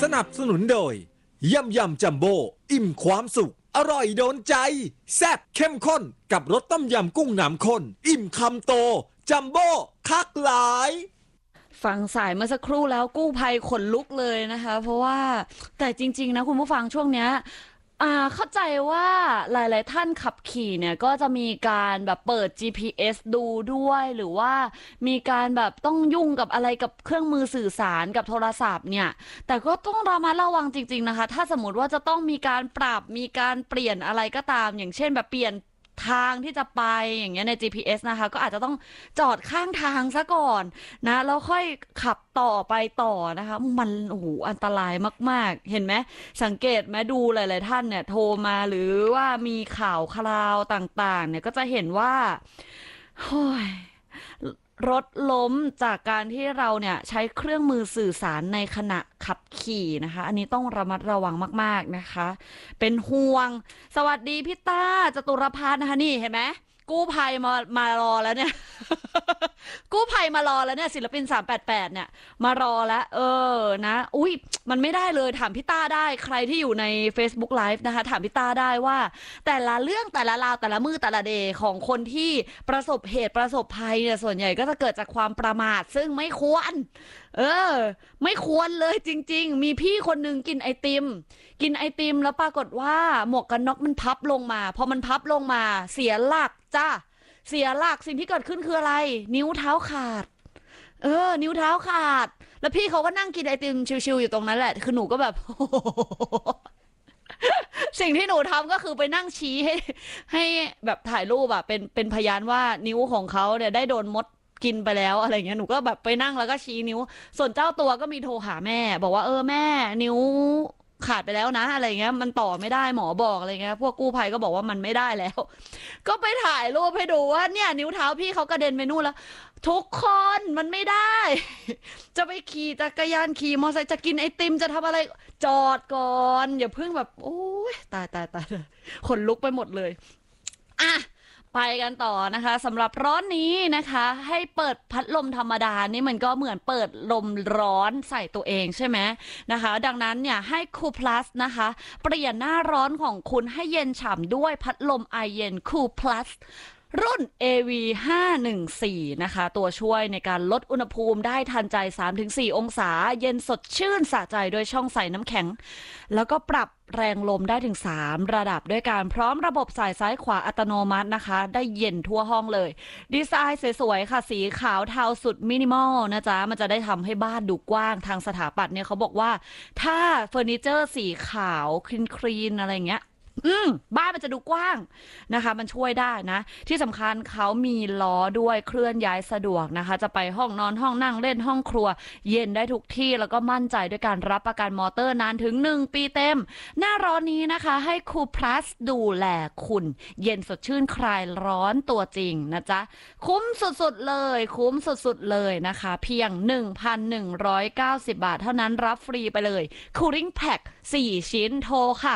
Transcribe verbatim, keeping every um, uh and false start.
สนับสนุนโดยยำยำจัมโบ้อิ่มความสุขอร่อยโดนใจแซ่บเข้มข้นกับรสต้มยำกุ้งน้ำข้นอิ่มคำโตจัมโบ้คักหลายฟังสายเมื่อสักครู่แล้วกู้ภัยขนลุกเลยนะคะเพราะว่าแต่จริงๆนะคุณผู้ฟังช่วงเนี้ยอ่าเข้าใจว่าหลายๆท่านขับขี่เนี่ยก็จะมีการแบบเปิด จี พี เอส ดูด้วยหรือว่ามีการแบบต้องยุ่งกับอะไรกับเครื่องมือสื่อสารกับโทรศัพท์เนี่ยแต่ก็ต้องระมัดระวังจริงๆนะคะถ้าสมมติว่าจะต้องมีการปรับมีการเปลี่ยนอะไรก็ตามอย่างเช่นแบบเปลี่ยนทางที่จะไปอย่างเงี้ยใน จี พี เอส นะคะก็อาจจะต้องจอดข้างทางซะก่อนนะแล้วค่อยขับต่อไปต่อนะคะมันโอ้โหอันตรายมากๆเห็นไหมสังเกตไหมดูหลายๆท่านเนี่ยโทรมาหรือว่ามีข่าวคราวต่างๆเนี่ยก็จะเห็นว่าโอ้ยรถล้มจากการที่เราเนี่ยใช้เครื่องมือสื่อสารในขณะขับขี่นะคะอันนี้ต้องระมัดระวังมากๆนะคะเป็นห่วงสวัสดีพี่ต้าจตุรพัฒน์นะคะนี่เห็นไหมกู้ภัยมามารอแล้วเนี่ยกู้ภัยมารอแล้วเนี่ยศิลปินสามแปดแปดเนี่ยมารอแล้วเออนะอุ้ยมันไม่ได้เลยถามพี่ต้าได้ใครที่อยู่ใน Facebook Live นะคะถามพี่ต้าได้ว่าแต่ละเรื่องแต่ละราวแต่ละมือแต่ละเดย์ของคนที่ประสบเหตุประสบภัยเนี่ยส่วนใหญ่ก็จะเกิดจากความประมาทซึ่งไม่ควรเออไม่ควรเลยจริงๆมีพี่คนหนึ่งกินไอติมกินไอติมแล้วปรากฏว่าหมวกกันน็อกมันพับลงมาพอมันพับลงมาเสียหลักจ้าเสียหลักสิ่งที่เกิดขึ้นคืออะไรนิ้วเท้าขาดเออนิ้วเท้าขาดแล้วพี่เขาก็นั่งกินไอติมชิวๆอยู่ตรงนั้นแหละคือหนูก็แบบ สิ่งที่หนูทำก็คือไปนั่งชี้ให้ให้แบบถ่ายรูปอะเป็นเป็นพยานว่านิ้วของเขาเนี่ยได้โดนมดกินไปแล้วอะไรเงี้ยหนูก็แบบไปนั่งแล้วก็ชี้นิ้วส่วนเจ้าตัวก็มีโทรหาแม่บอกว่าเออแม่นิ้วขาดไปแล้วนะอะไรเงี้ยมันต่อไม่ได้หมอบอกอะไรเงี้ยพวกกู้ภัยก็บอกว่ามันไม่ได้แล้วก็ไปถ่ายรูปให้ดูว่าเนี่ยนิ้วเท้าพี่เขากระเด็นไปนู่นแล้วทุกคนมันไม่ได้จะไปขี่จักรยานขี่มอเตอร์ไซค์จะกินไอติมจะทำอะไรจอดก่อนอย่าเพิ่งแบบโอ้ยตายตายตายขนลุกไปหมดเลยอ่ะไปกันต่อนะคะสำหรับร้อนนี้นะคะให้เปิดพัดลมธรรมดานี่มันก็เหมือนเปิดลมร้อนใส่ตัวเองใช่ไหมนะคะดังนั้นเนี่ยให้ Cool Plus นะคะเปลี่ยนหน้าร้อนของคุณให้เย็นฉ่ำด้วยพัดลมไอเย็น Cool Plusรุ่น เอ วี ห้าหนึ่งสี่ นะคะตัวช่วยในการลดอุณหภูมิได้ทันใจ สามถึงสี่ องศาเย็นสดชื่นสะใจด้วยช่องใส่น้ำแข็งแล้วก็ปรับแรงลมได้ถึงสามระดับด้วยการพร้อมระบบสายซ้ายขวาอัตโนมัตินะคะได้เย็นทั่วห้องเลยดีไซน์สวยๆค่ะสีขาวเทาสุดมินิมอลนะจ๊ะมันจะได้ทำให้บ้านดูกว้างทางสถาปัตย์เนี่ยเขาบอกว่าถ้าเฟอร์นิเจอร์สีขาวคลีนๆอะไรเงี้ยอืมบ้านมันจะดูกว้างนะคะมันช่วยได้นะที่สำคัญเขามีล้อด้วยเคลื่อนย้ายสะดวกนะคะจะไปห้องนอนห้องนั่งเล่นห้องครัวเย็นได้ทุกที่แล้วก็มั่นใจด้วยการรับประกันมอเตอร์นานถึงหนึ่งปีเต็มหน้าร้อนนี้นะคะให้ Cool Plus ดูแลคุณเย็นสดชื่นคลายร้อนตัวจริงนะจ๊ะคุ้มสุดๆเลยคุ้มสุดๆเลยนะคะเพียง หนึ่งพันหนึ่งร้อยเก้าสิบ บาทเท่านั้นรับฟรีไปเลย Cooling Pack สี่ชิ้นโทรค่ะ